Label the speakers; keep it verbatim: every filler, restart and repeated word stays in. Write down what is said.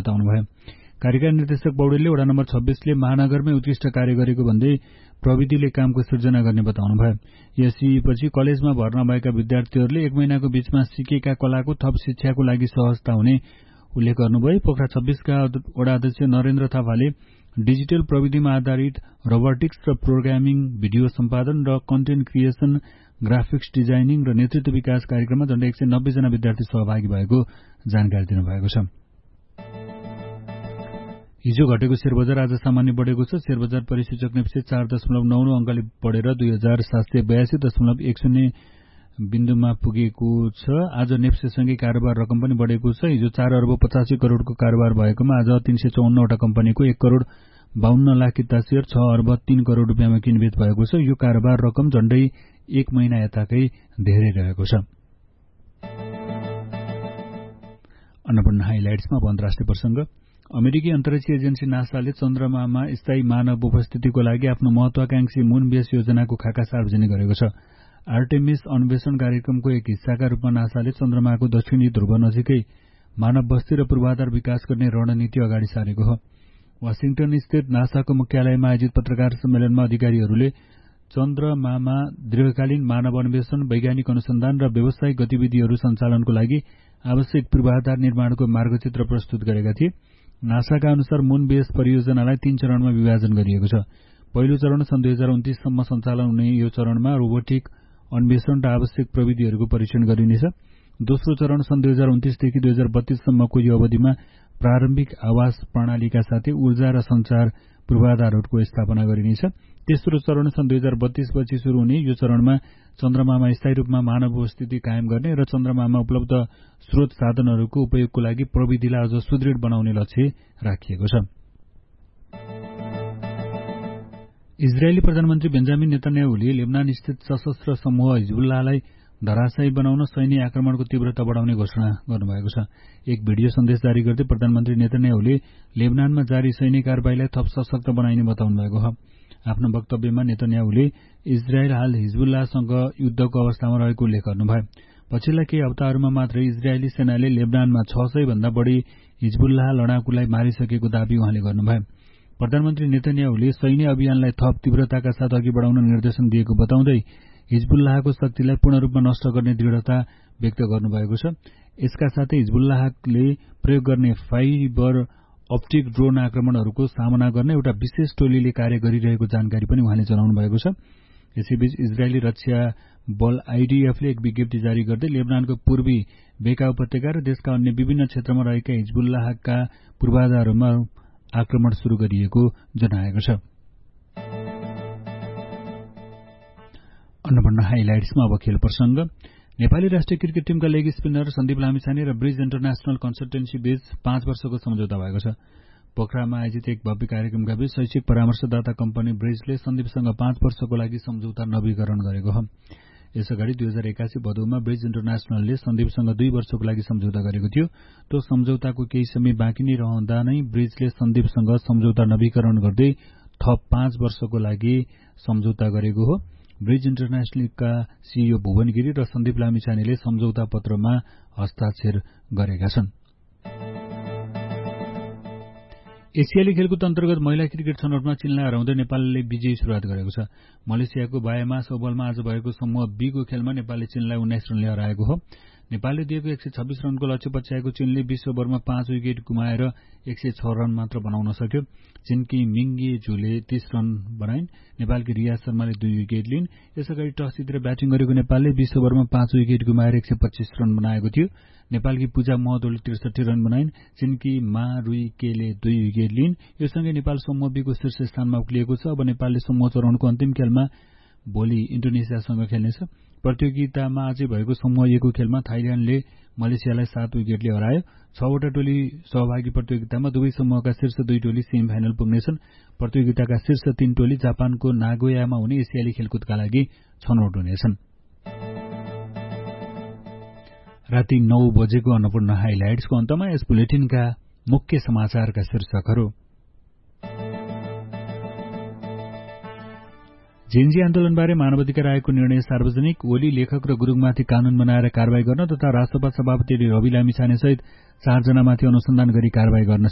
Speaker 1: बताउनुभयो। कार्यकारी निर्देशक पौडेलले वडा नम्बर छब्बीसले महानगरमै उत्कृष्ट कार्य गरेको भन्दै प्रविधिले कामको सृजना गर्ने बताउनुभयो। यसपछि कलेजमा भर्ना भएका विद्यार्थीहरूले एक महिनाको बीचमा सिकेका कलाको थप शिक्षाको लागि सहजता हुने उल्लेख गर्नुभयो। पोखरा छब्बीसका वडा अध्यक्ष नरेन्द्र थापाले डिजिटल प्रविधिमा आधारित रोबोटिक्स र प्रोग्रामिङ, भिडियो सम्पादन र कन्टेन्ट क्रिएसन, ग्राफिक्स डिजाइनिङ र नेतृत्व विकास कार्यक्रममा झण्डै एक सय नब्बे जना विद्यार्थी सहभागी भएको जानकारी दिनुभएको छ। हिजो घटेको शेयर बजार आज सामान्य बढेको छ। शेयर बजार परिसूचक नेप्से चार दशमलव नौ नौ अंकले बढेर दुई हजार सात सय बयासी दशमलव एक शून्य बिन्दुमा पुगेको छ। आज नेप्सेसँगै कारोबार रकम पनि बढेको छ। हिजो चार अर्ब पचासी करोड़को कारोबार भएकोमा आज तीन सय चौवन्नवटा कम्पनीको एक करोड़ बाहन्न लाख किता शेयर छ अर्ब तीन करोड़ रुपियाँमा किनबेच भएको छ। यो कारोबार रकम झण्डै एक महिना यताकै धेरै रहेको छ। अन्नपूर्ण हाइलाइट्समा अब अन्तर्राष्ट्रिय प्रसंग। अमेरिकी अन्तरिक्ष एजेन्सी नासाले चन्द्रमामा स्थायी मानव उपस्थितिको लागि आफ्नो महत्वाकांक्षी मून बेस योजनाको खाका सार्वजनिक गरेको छ। आर्टेमिस अन्वेषण कार्यक्रमको एक हिस्साका रूपमा नासाले चन्द्रमाको दक्षिणी ध्रुव नजिकै मानव बस्ती र पूर्वाधार विकास गर्ने रणनीति अगाडि सारेको हो। वाशिंगटन स्थित नासाको मुख्यालयमा आयोजित पत्रकार सम्मेलनमा अधिकारीहरूले चन्द्रमामा दीर्घकालीन मानव अन्वेषण, वैज्ञानिक अनुसन्धान र व्यावसायिक गतिविधिहरू सञ्चालनको लागि आवश्यक पूर्वाधार निर्माणको मार्गचित्र प्रस्तुत गरेका थिए। नासाका अनुसार मून बेस परियोजनालाई तीन चरणमा विभाजन गरिएको छ। पहिलो चरण सन् दुई हजार उन्तीससम्म सञ्चालन हुने यो चरणमा रोबोटिक अन्वेषण र आवश्यक प्रविधिहरूको परीक्षण गरिनेछ। दोस्रो चरण सन् दुई हजार उन्तीसदेखि दुई हजार बत्तीससम्मको यो अवधिमा प्रारम्भिक आवास प्रणालीका साथै ऊर्जा र संचार पूर्वाधारहरूको स्थापना गरिनेछ। तेस्रो चरण सन् दुई हजार बत्तीसपछि शुरू हुने यो चरणमा चन्द्रमामा स्थायी रूपमा मानव उपस्थिति कायम गर्ने र चन्द्रमामा उपलब्ध स्रोत साधनहरूको उपयोगको लागि प्रविधिलाई अझ सुदृढ बनाउने लक्ष्य राखिएको छ। इजरायली प्रधानमन्त्री बेन्जामिन नेतन्याहुले लेबनान स्थित सशस्त्र समूह हिजबुल्लाहलाई धराशायी बनाउन सैन्य आक्रमणको तीव्रता बढाउने घोषणा गर्नुभएको छ। एक भिडियो सन्देश जारी गर्दै प्रधानमन्त्री नेतन्याहुले लेबनानमा जारी सैन्य कारबाहीलाई थप सशक्त बनाइने बताउनु भएको हो। आफ्नो वक्तव्यमा नेतन्याहुले इजरायल हाल हिजबुल्लाहसँग युद्धको अवस्थामा रहेको उल्लेख गर्नुभयो। पछिल्ला केही हप्ताहरूमा मात्रै इजरायली सेनाले लेबनानमा छ सय भन्दा बढ़ी हिजबुल्लाह लडाकुलाई मारिसकेको दावी उहाँले गर्नुभयो। प्रधानमन्त्री नेतन्याहुले सैन्य अभियानलाई थप तीव्रताका साथ अघि बढाउन निर्देशन दिएको बताउँदै हिजबुल्लाहको शक्तिलाई पूर्ण रूपमा नष्ट गर्ने दृढ़ता व्यक्त गर्नुभएको छ। यसका साथै हिजबुल्लाहले प्रयोग गर्ने फाइबर अप्टिक ड्रोन आक्रमणहरूको सामना गर्न एउटा विशेष टोलीले कार्य गरिरहेको जानकारी पनि उहाँले जनाउनु भएको छ। यसैबीच इजरायली रक्षा बल आईडीएफले एक विज्ञप्ति जारी गर्दै लेबनानको पूर्वी बेका उपत्यका र देशका अन्य विभिन्न क्षेत्रमा रहेका हिजबुल्लाहका पूर्वाधारहरूमा आक्रमण शुरू गरिएको जनाएको छ। अन्नपूर्ण हाइलाइट्समा अब खेल प्रसंग। नेपाली राष्ट्रिय cricket टीमका leg spinner Sandeep Lamichhane र ब्रिज इन्टरनेशनल कन्सल्टेन्सी बीच पाँच वर्षको सम्झौता भएको छ। पोखरामा आयोजित एक भव्य कार्यक्रमका बीच शैक्षिक परामर्शदाता कम्पनी ब्रिजले सन्दीपसँग पाँच वर्षको लागि सम्झौता नवीकरण गरेको हो। यसअगाडि दुई हजार एकासी भदौमा ब्रिज इन्टरनेशनलले सन्दीपसँग दुई वर्षको लागि सम्झौता गरेको थियो। त्यो सम्झौताको केही समय बाँकी नै रहँदा नै ब्रिजले सन्दीपसँग सम्झौता नवीकरण गर्दै थप पाँच वर्षको लागि सम्झौता गरेको हो। ब्रिज इन्टरनेशनलका सीईओ भुवन गिरी र सन्दीप लामिछानेले सम्झौता पत्रमा हस्ताक्षर गरेका छन्। एसियाली खेलकुद अन्तर्गत महिला क्रिकेट छनौटमा चीनलाई हराउँदै नेपालले विजयी शुरूआत गरेको छ। मलेसियाको बायामास ओभलमा आज भएको समूह बी को खेलमा नेपालले चीनलाई उन्नाइस रनले हराएको हो। नेपालले दिएको एक सय छब्बीस रनको लक्ष्य पछ्याएको चीनले बीस ओभरमा पाँच विकेट गुमाएर एक सय छ रन मात्र बनाउन सक्यो। चीनकी मिङ्गे झुले तीस रन बनाइन्। नेपालकी रिया शर्माले दुई विकेट लिइन्। यसअगाडि टस जितेर ब्याटिङ गरेको नेपालले बीस ओभरमा पाँच विकेट गुमाएर एक सय पच्चीस रन बनाएको थियो। नेपालकी पूजा महतोले त्रिसठी रन बनाइन्। चीनकी मा रुई केले दुई विकेट लिइन्। यो सँगै नेपाल समूह बी को शीर्ष स्थानमा उक्लिएको छ। अब नेपालले समूह चरणको अन्तिम खेलमा भोलि इन्डोनेसियासँग खेल्नेछ। प्रतियोगितामा आजै भएको समूह ए को खेलमा थाइल्याण्डले मलेसियालाई सात विकेटले हरायो। छवटा टोली सहभागी प्रतियोगितामा दुवै समूहका शीर्ष दुई टोली सेमी फाइनल पुग्नेछन्। प्रतियोगिताका शीर्ष तीन टोली जापानको नागोयामा हुने एसियाली खेलकुदका लागि छनौट हुनेछन्। राति नौ बजेको अन्नपूर्ण हाइलाइट्सको अन्तमा यस बुलेटिनका मुख्य समाचारका शीर्षकहरू। जेएनजी आन्दोलनबारे मानवाधिकार आयोगको निर्णय सार्वजनिक। ओली लेखक र गुरुङमाथि कानून बनाएर कारवाही गर्न तथा राष्ट्रपति सभापति रवि लामिछाने सहित चारजनामाथि अनुसन्धान गरी कारवाही गर्न